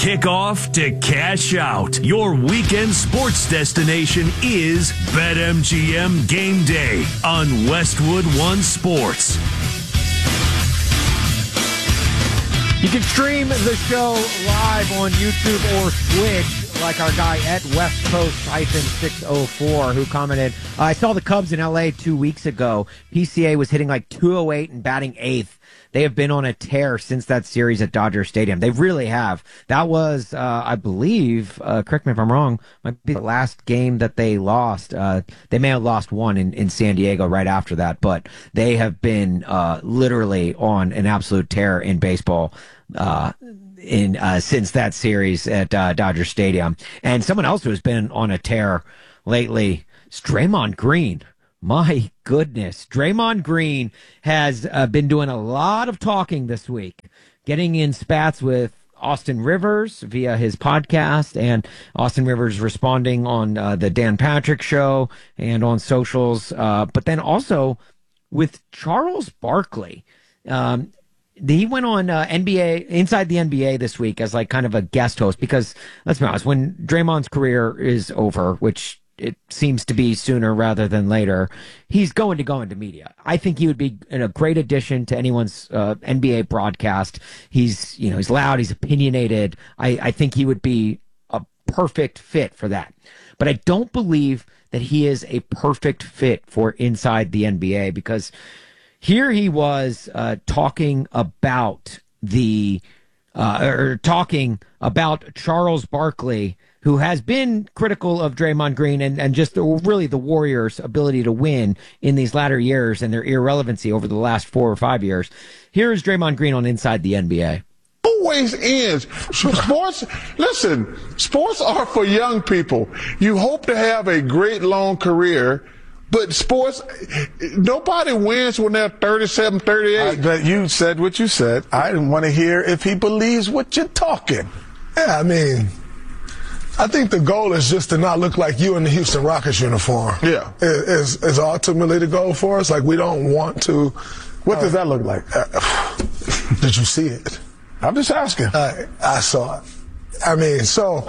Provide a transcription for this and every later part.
Kickoff to cash out. Your weekend sports destination is BetMGM Game Day on Westwood One Sports. You can stream the show live on YouTube or Twitch, like our guy at West Coast-604 who commented, I saw the Cubs in LA 2 weeks ago. PCA was hitting like 208 and batting 8th. They have been on a tear since that series at Dodger Stadium. They really have. That was, I believe, correct me if I'm wrong, might be the last game that they lost. They may have lost one in San Diego right after that, but they have been literally on an absolute tear in baseball since that series at Dodger Stadium. And someone else who has been on a tear lately is Draymond Green. My goodness. Draymond Green has been doing a lot of talking this week, getting in spats with Austin Rivers via his podcast, and Austin Rivers responding on the Dan Patrick Show and on socials, but then also with Charles Barkley. He went on NBA, Inside the NBA this week as like kind of a guest host because, let's be honest, when Draymond's career is over, which it seems to be sooner rather than later, he's going to go into media. I think he would be a great addition to anyone's NBA broadcast. He's loud, he's opinionated. I think he would be a perfect fit for that. But I don't believe that he is a perfect fit for Inside the NBA because here he was talking about Charles Barkley, who has been critical of Draymond Green and just really the Warriors' ability to win in these latter years and their irrelevancy over the last 4 or 5 years. Here is Draymond Green on Inside the NBA. Always ends. Sports are for young people. You hope to have a great long career, but sports, nobody wins when they're 37, 38. But you said what you said. I didn't want to hear if he believes what you're talking. Yeah, I mean, I think the goal is just to not look like you in the Houston Rockets uniform. Yeah. Is ultimately the goal for us. Like, we don't want to. What does that look like? Did you see it? I'm just asking. I saw it. I mean, so,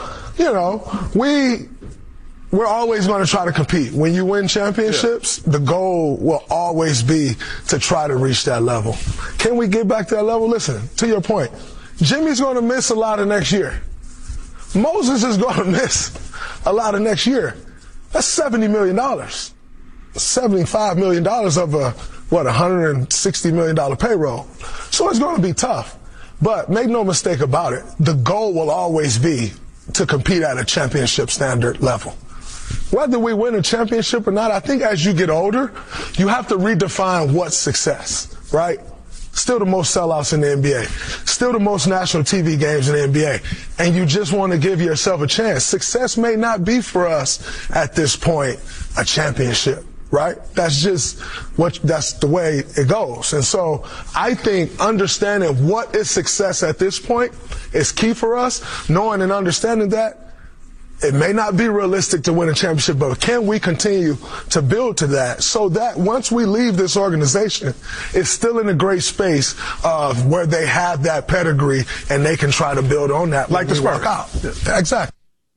we're always going to try to compete. When you win championships, the goal will always be to try to reach that level. Can we get back to that level? Listen, to your point, Jimmy's going to miss a lot of next year. Moses is going to miss a lot of next year. That's $70 million. $75 million of a $160 million payroll. So it's going to be tough. But make no mistake about it, the goal will always be to compete at a championship standard level. Whether we win a championship or not, I think as you get older, you have to redefine what's success, right? Still the most sellouts in the NBA. Still the most national TV games in the NBA. And you just want to give yourself a chance. Success may not be for us at this point a championship, right? That's the way it goes. And so I think understanding what is success at this point is key for us. Knowing and understanding that it may not be realistic to win a championship, but can we continue to build to that so that once we leave this organization, it's still in a great space of where they have that pedigree and they can try to build on that like the Spurs. Work out. Exactly.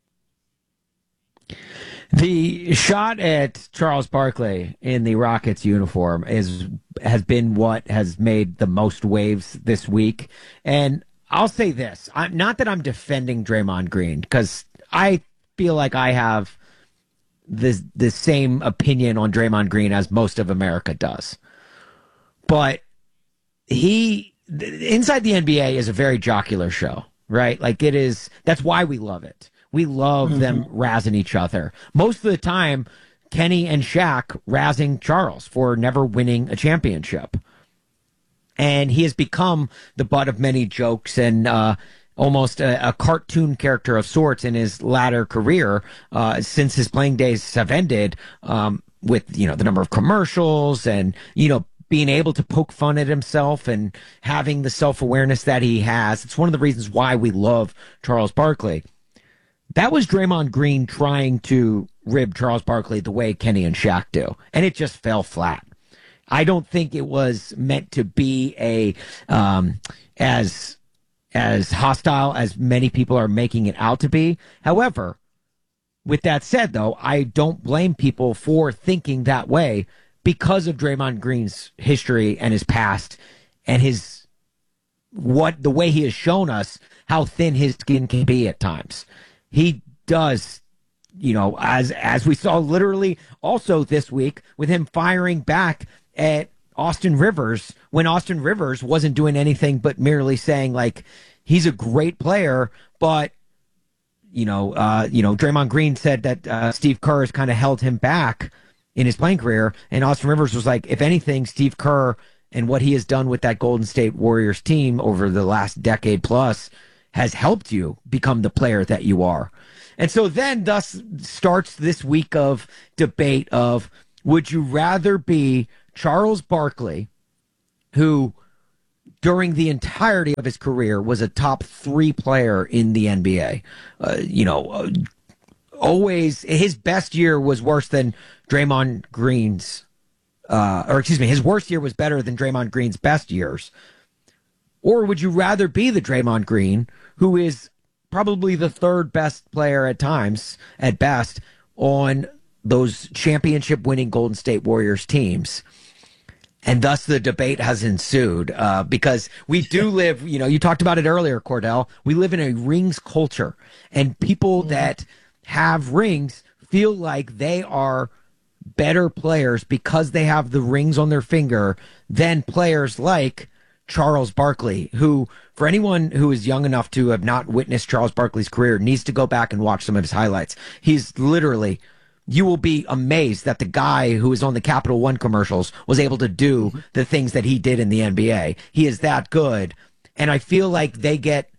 The shot at Charles Barkley in the Rockets uniform has been what has made the most waves this week. And I'll say this, not that I'm defending Draymond Green, because I feel like I have the same opinion on Draymond Green as most of America does. But Inside the NBA is a very jocular show, right? Like that's why we love it. We love them razzing each other. Most of the time, Kenny and Shaq razzing Charles for never winning a championship. And he has become the butt of many jokes and almost a cartoon character of sorts in his latter career since his playing days have ended with, the number of commercials and, being able to poke fun at himself and having the self-awareness that he has. It's one of the reasons why we love Charles Barkley. That was Draymond Green trying to rib Charles Barkley the way Kenny and Shaq do, and it just fell flat. I don't think it was meant to be as as hostile as many people are making it out to be. However, with that said, though, I don't blame people for thinking that way because of Draymond Green's history and his past and the way he has shown us how thin his skin can be at times. He does, as we saw literally also this week with him firing back at Austin Rivers when Austin Rivers wasn't doing anything but merely saying, like, he's a great player, but Draymond Green said that Steve Kerr has kind of held him back in his playing career. And Austin Rivers was like, if anything, Steve Kerr and what he has done with that Golden State Warriors team over the last decade plus has helped you become the player that you are. And so then thus starts this week of debate of, would you rather be Charles Barkley, who during the entirety of his career was a top 3 player in the NBA. Always his best year was worse than Draymond Green's, his worst year was better than Draymond Green's best years. Or would you rather be the Draymond Green, who is probably the 3rd best player at times, at best, on those championship winning Golden State Warriors teams? And thus the debate has ensued because we do live, you talked about it earlier, Cordell. We live in a rings culture, and people that have rings feel like they are better players because they have the rings on their finger than players like Charles Barkley, who, for anyone who is young enough to have not witnessed Charles Barkley's career, needs to go back and watch some of his highlights. He's literally... You will be amazed that the guy who is on the Capital One commercials was able to do the things that he did in the NBA. He is that good. And I feel like they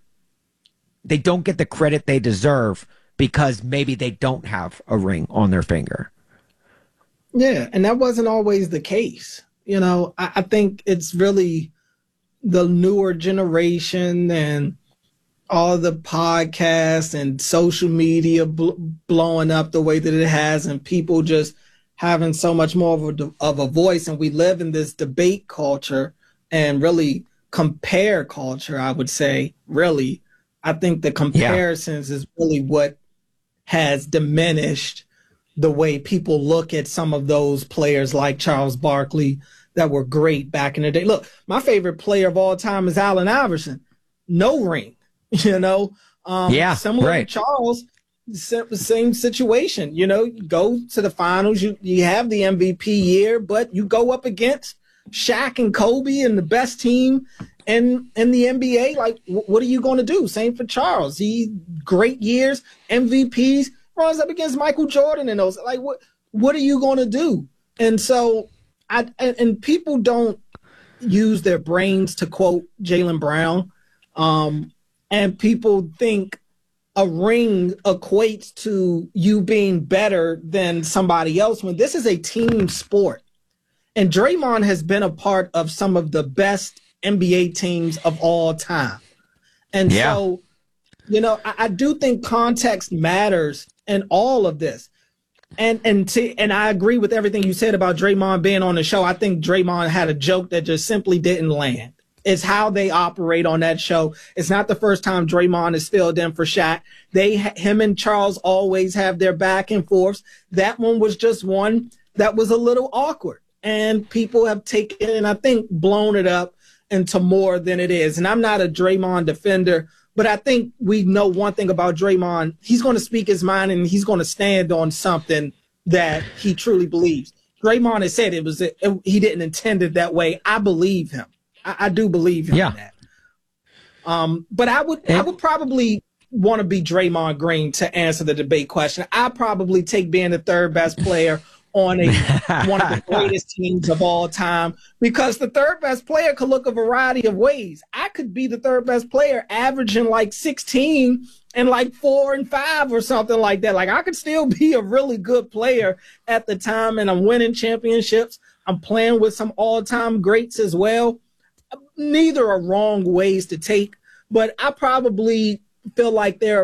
don't get the credit they deserve because maybe they don't have a ring on their finger. Yeah, and that wasn't always the case. I think it's really the newer generation and all the podcasts and social media blowing up the way that it has, and people just having so much more of a voice. And we live in this debate culture and really compare culture, I would say, really. I think the comparisons is really what has diminished the way people look at some of those players like Charles Barkley that were great back in the day. Look, my favorite player of all time is Allen Iverson. No ring. Similar to Charles, same situation. You go to the finals, you have the MVP year, but you go up against Shaq and Kobe and the best team in the NBA. Like, what are you going to do? Same for Charles. He great years, MVPs, runs up against Michael Jordan and those. Like, what are you going to do? And so, and people don't use their brains, to quote Jaylen Brown. And people think a ring equates to you being better than somebody else when this is a team sport. And Draymond has been a part of some of the best NBA teams of all time. And so, I do think context matters in all of this. And I agree with everything you said about Draymond being on the show. I think Draymond had a joke that just simply didn't land. It's how they operate on that show. It's not the first time Draymond has filled in for Shaq. Him and Charles always have their back and forths. That one was just one that was a little awkward, and people have taken and I think blown it up into more than it is. And I'm not a Draymond defender, but I think we know one thing about Draymond. He's going to speak his mind, and he's going to stand on something that he truly believes. Draymond has said he didn't intend it that way. I believe him. I do believe in that. But I would probably want to be Draymond Green to answer the debate question. I probably take being the 3rd best player on one of the greatest teams of all time, because the 3rd best player could look a variety of ways. I could be the 3rd best player averaging like 16 and like 4 and 5 or something like that. Like, I could still be a really good player at the time, and I'm winning championships. I'm playing with some all-time greats as well. Neither are wrong ways to take, but I probably feel like there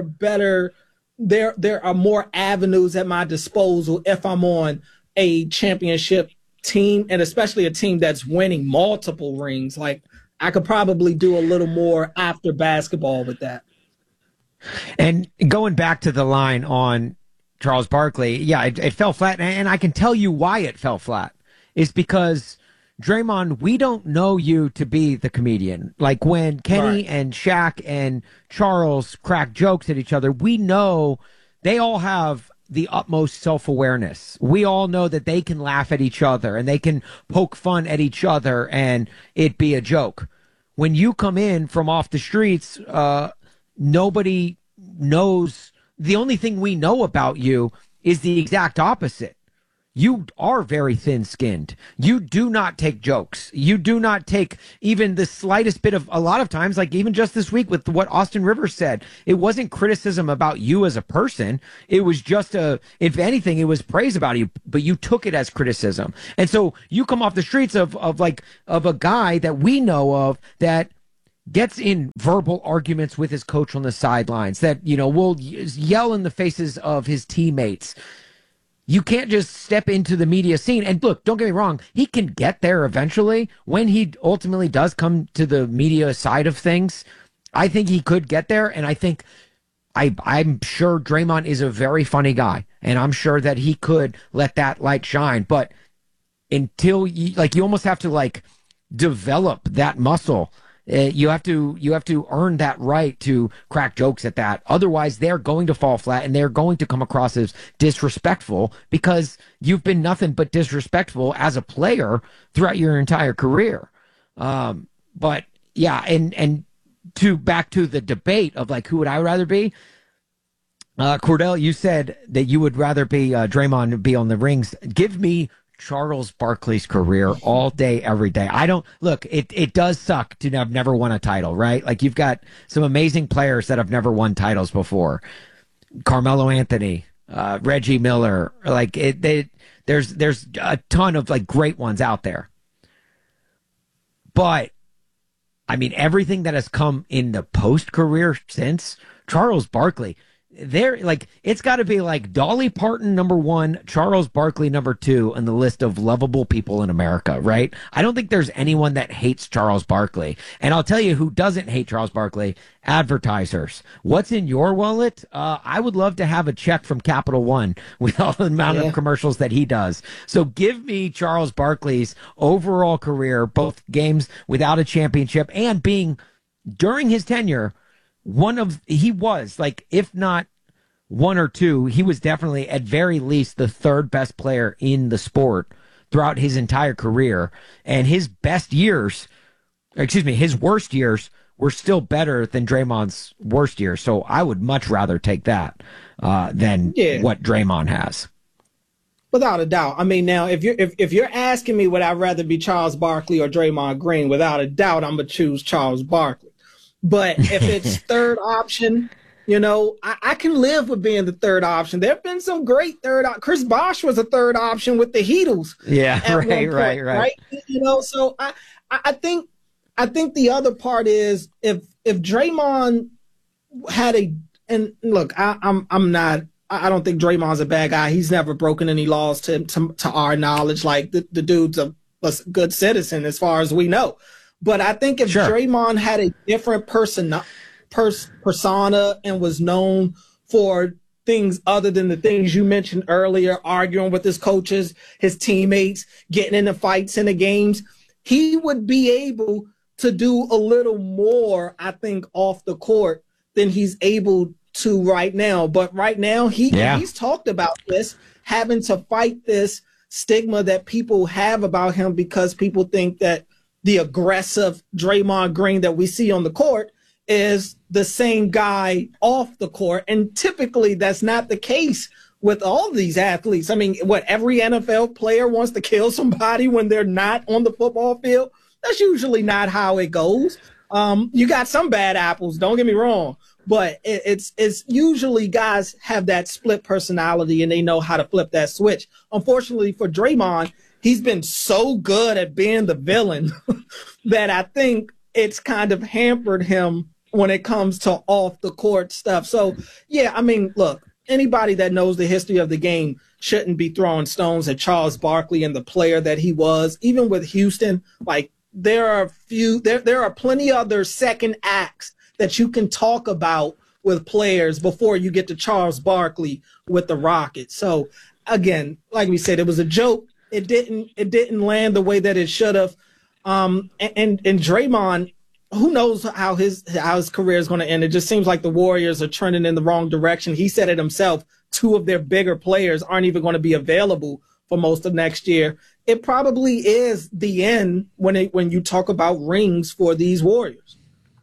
are more avenues at my disposal if I'm on a championship team, and especially a team that's winning multiple rings. Like, I could probably do a little more after basketball with that. And going back to the line on Charles Barkley, yeah, it fell flat. And I can tell you why it fell flat. Is because, Draymond, we don't know you to be the comedian. Like when Kenny and Shaq and Charles crack jokes at each other, we know they all have the utmost self-awareness. We all know that they can laugh at each other and they can poke fun at each other and it be a joke. When you come in from off the streets, nobody knows. The only thing we know about you is the exact opposite. You are very thin-skinned. You do not take jokes. You do not take even the slightest bit of, a lot of times, like even just this week with what Austin Rivers said, it wasn't criticism about you as a person. It was just if anything, it was praise about you, but you took it as criticism. And so you come off the streets of a guy that we know of that gets in verbal arguments with his coach on the sidelines, that, will yell in the faces of his teammates. You can't just step into the media scene. And look, don't get me wrong, he can get there eventually. When he ultimately does come to the media side of things, I think he could get there. And I think I'm sure Draymond is a very funny guy. And I'm sure that he could let that light shine. But until you almost have to develop that muscle. You have to earn that right to crack jokes at that. Otherwise, they're going to fall flat and they're going to come across as disrespectful because you've been nothing but disrespectful as a player throughout your entire career. But yeah, and back to the debate of who would I rather be? Cordell, you said that you would rather be Draymond be on the rings. Give me Charles Barkley's career all day, every day. It does suck to have never won a title, right? You've got some amazing players that have never won titles before. Carmelo Anthony, Reggie Miller, there's a ton of great ones out there. But I mean, everything that has come in the post-career since Charles Barkley, it's got to be Dolly Parton #1, Charles Barkley #2 on the list of lovable people in America, right? I don't think there's anyone that hates Charles Barkley. And I'll tell you who doesn't hate Charles Barkley: advertisers. What's in your wallet? I would love to have a check from Capital One with all the amount of commercials that he does. So give me Charles Barkley's overall career, both games without a championship and being, during his tenure, he was if not one or two, he was definitely at very least the third best player in the sport throughout his entire career. And his his worst years were still better than Draymond's worst years. So I would much rather take that than what Draymond has. Without a doubt. I mean, now if you're asking me would I rather be Charles Barkley or Draymond Green, without a doubt I'm gonna choose Charles Barkley. But if it's third option, I can live with being the third option. There have been some great Chris Bosh was a third option with the Heatles. Yeah, right. So I think the other part is if Draymond had and look, I don't think Draymond's a bad guy. He's never broken any laws to our knowledge. The dude's a good citizen as far as we know. But I think if Draymond had a different persona and was known for things other than the things you mentioned earlier, arguing with his coaches, his teammates, getting into fights in the games, he would be able to do a little more, I think, off the court than he's able to right now. But right now, he's talked about this, having to fight this stigma that people have about him because people think that the aggressive Draymond Green that we see on the court is the same guy off the court. And typically that's not the case with all these athletes. I mean, every NFL player wants to kill somebody when they're not on the football field? That's usually not how it goes. You got some bad apples, don't get me wrong, but it's usually guys have that split personality and they know how to flip that switch. Unfortunately for Draymond, he's been so good at being the villain that I think it's kind of hampered him when it comes to off the court stuff. So, yeah, I mean, look, anybody that knows the history of the game shouldn't be throwing stones at Charles Barkley and the player that he was. Even with Houston, there are plenty other second acts that you can talk about with players before you get to Charles Barkley with the Rockets. So again, like we said, it was a joke. It didn't land the way that it should have. And Draymond, who knows how his career is going to end? It just seems like the Warriors are trending in the wrong direction. He said it himself. 2 of their bigger players aren't even going to be available for most of next year. It probably is the end when you talk about rings for these Warriors.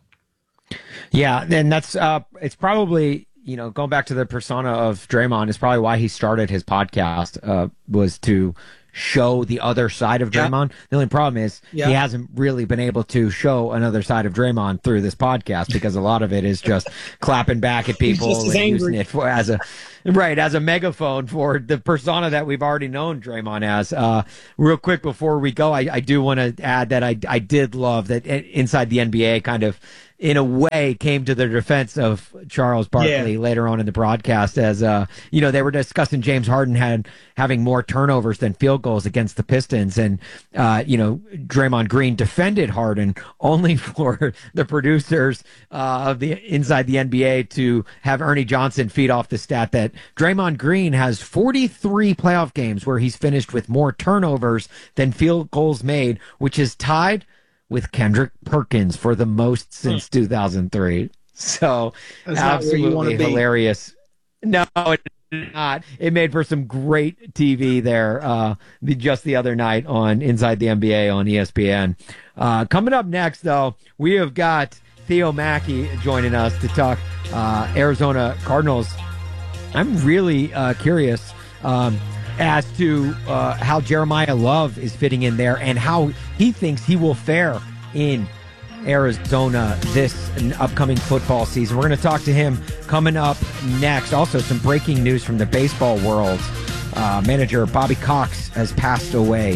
Yeah, and that's it's probably, going back to the persona of Draymond, is probably why he started his podcast, was to show the other side of Draymond. The only problem is he hasn't really been able to show another side of Draymond through this podcast, because a lot of it is just clapping back at people and using it as a megaphone for the persona that we've already known Draymond as. Real quick before we go, I do want to add that I did love that Inside the NBA kind of, in a way, came to the defense of Charles Barkley later on in the broadcast, as they were discussing James Harden having more turnovers than field goals against the Pistons, and Draymond Green defended Harden, only for the producers of the Inside the NBA to have Ernie Johnson feed off the stat that Draymond Green has 43 playoff games where he's finished with more turnovers than field goals made, which is tied with Kendrick Perkins for the most since 2003. So absolutely hilarious. No, it's not. It made for some great TV there just the other night on Inside the NBA on ESPN. Coming up next, though, we have got Theo Mackey joining us to talk Arizona Cardinals. I'm really curious as to how Jeremiah Love is fitting in there and how he thinks he will fare in Arizona this upcoming football season. We're going to talk to him coming up next. Also, some breaking news from the baseball world. Manager Bobby Cox has passed away.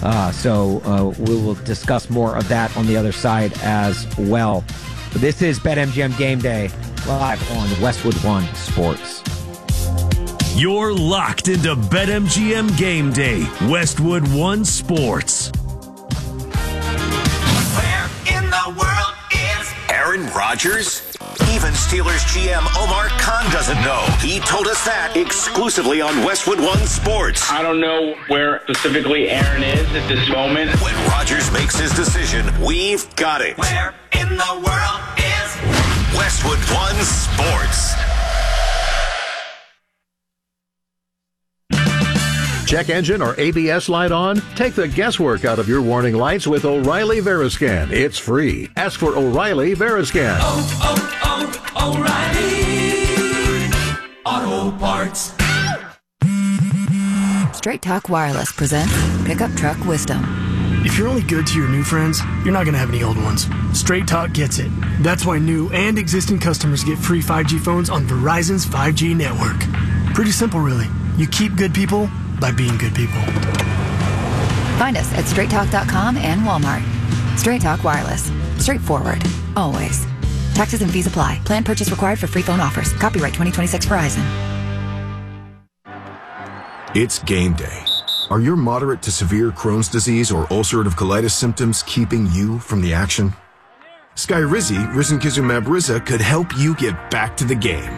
So we will discuss more of that on the other side as well. This is BetMGM Game Day, live on Westwood One Sports. You're locked into BetMGM Game Day, Westwood One Sports. Where in the world is Aaron Rodgers? Even Steelers GM Omar Khan doesn't know. He told us that exclusively on Westwood One Sports. I don't know where specifically Aaron is at this moment. When Rodgers makes his decision, we've got it. Where in the world is Westwood One Sports? Check engine or ABS light on? Take the guesswork out of your warning lights with O'Reilly Veriscan. It's free. Ask for O'Reilly Veriscan. O'Reilly Auto Parts. Straight Talk Wireless presents Pickup Truck Wisdom. If you're only good to your new friends, you're not going to have any old ones. Straight Talk gets it. That's why new and existing customers get free 5G phones on Verizon's 5G network. Pretty simple, really. You keep good people by being good people. Find us at straighttalk.com and Walmart. Straight Talk Wireless. Straightforward. Always. Taxes and fees apply. Plan purchase required for free phone offers. Copyright 2026 Verizon. It's game day. Are your moderate to severe Crohn's disease or ulcerative colitis symptoms keeping you from the action? Skyrizi, risankizumab Riza, could help you get back to the game.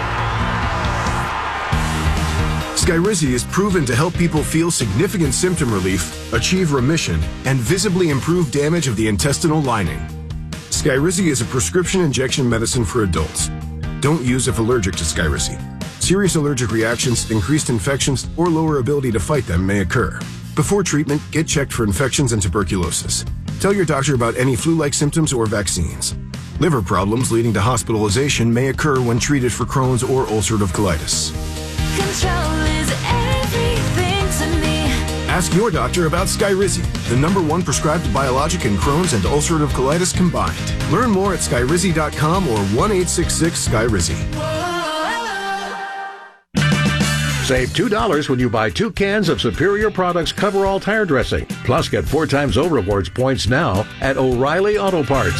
Skyrizi is proven to help people feel significant symptom relief, achieve remission, and visibly improve damage of the intestinal lining. Skyrizi is a prescription injection medicine for adults. Don't use if allergic to Skyrizi. Serious allergic reactions, increased infections, or lower ability to fight them may occur. Before treatment, get checked for infections and tuberculosis. Tell your doctor about any flu-like symptoms or vaccines. Liver problems leading to hospitalization may occur when treated for Crohn's or ulcerative colitis. Control is everything to me. Ask your doctor about Skyrizi, the #1 prescribed biologic in Crohn's and ulcerative colitis combined. Learn more at skyrizi.com or 1-866-SKYRIZI. Save $2 when you buy 2 cans of Superior Products Coverall Tire Dressing. Plus, get 4 times O Rewards points now at O'Reilly Auto Parts.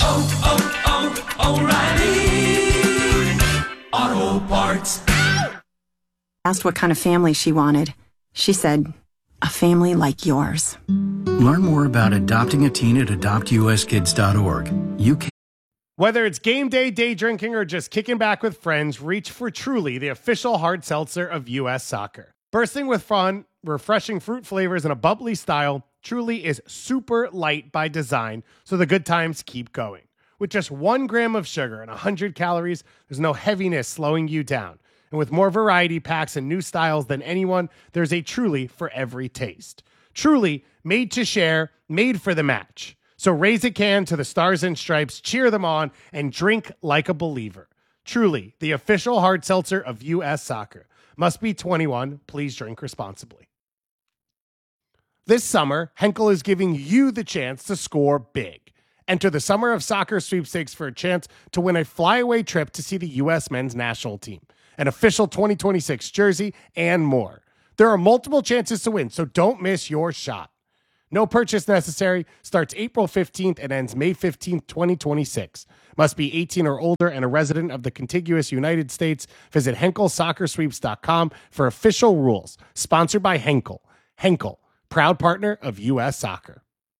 O'Reilly Auto Parts. Asked what kind of family she wanted. She said, a family like yours. Learn more about adopting a teen at adoptuskids.org. Whether it's game day, day drinking, or just kicking back with friends, reach for Truly, the official hard seltzer of U.S. Soccer. Bursting with fun, refreshing fruit flavors, and a bubbly style, Truly is super light by design, so the good times keep going. With just 1 gram of sugar and 100 calories, there's no heaviness slowing you down. And with more variety packs and new styles than anyone, there's a Truly for every taste. Truly, made to share, made for the match. So raise a can to the Stars and Stripes, cheer them on, and drink like a believer. Truly, the official hard seltzer of U.S. Soccer. Must be 21. Please drink responsibly. This summer, Henkel is giving you the chance to score big. Enter the Summer of Soccer sweepstakes for a chance to win a flyaway trip to see the U.S. men's national team, an official 2026 jersey, and more. There are multiple chances to win, so don't miss your shot. No purchase necessary. Starts April 15th and ends May 15th, 2026. Must be 18 or older and a resident of the contiguous United States. Visit HenkelSoccerSweeps.com for official rules. Sponsored by Henkel. Henkel, proud partner of U.S. Soccer.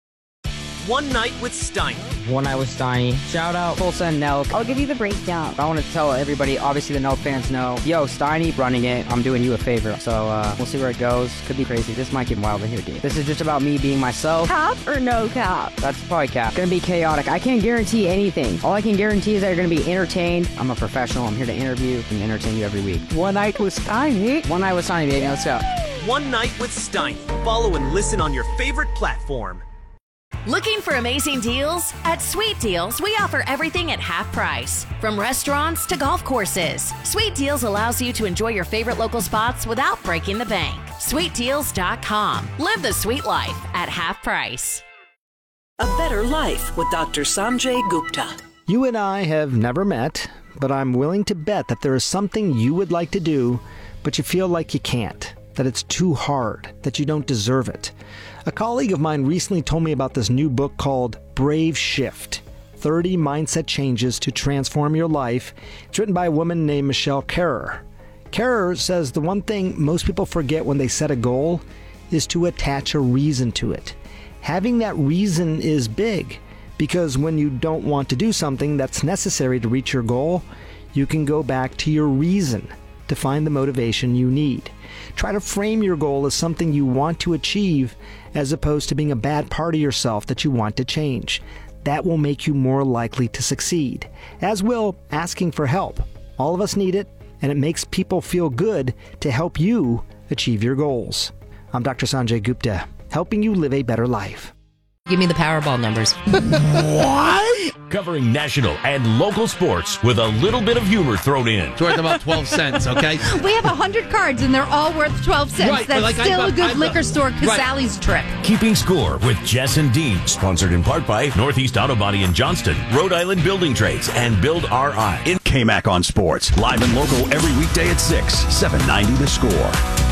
One Night with Steiny. One Night with Steiny. Shout out Tulsa and Nelk. I'll give you the breakdown. I want to tell everybody, obviously the Nelk fans know, yo, Steiny running it, I'm doing you a favor. So we'll see where it goes. Could be crazy. This might get wild in here, dude. This is just about me being myself. Cap or no cap? That's probably cap. Gonna be chaotic. I can't guarantee anything. All I can guarantee is that you're gonna be entertained. I'm a professional. I'm here to interview and entertain you every week. One Night with Steiny. One Night with Steiny, baby. Let's go. One Night with Steiny. Follow and listen on your favorite platform. Looking for amazing deals? At Sweet Deals, we offer everything at half price. From restaurants to golf courses, Sweet Deals allows you to enjoy your favorite local spots without breaking the bank. SweetDeals.com. Live the sweet life at half price. A Better Life with Dr. Sanjay Gupta. You and I have never met, but I'm willing to bet that there is something you would like to do, but you feel like you can't, that it's too hard, that you don't deserve it. A colleague of mine recently told me about this new book called Brave Shift, 30 Mindset Changes to Transform Your Life. It's written by a woman named Michelle Kerrer. Kerrer says the one thing most people forget when they set a goal is to attach a reason to it. Having that reason is big, because when you don't want to do something that's necessary to reach your goal, you can go back to your reason to find the motivation you need. Try to frame your goal as something you want to achieve as opposed to being a bad part of yourself that you want to change. That will make you more likely to succeed, as will asking for help. All of us need it, and it makes people feel good to help you achieve your goals. I'm Dr. Sanjay Gupta, helping you live a better life. Give me the Powerball numbers. What? Covering national and local sports with a little bit of humor thrown in. It's worth about 12 cents, okay? We have 100 cards, and they're all worth 12 cents. Right, That's like still a good liquor store, right. Casale's trip. Keeping Score with Jess and Dean. Sponsored in part by Northeast Auto Body in Johnston, Rhode Island Building Trades, and Build RI. In KMAC on Sports. Live and local every weekday at 6, 790 The Score.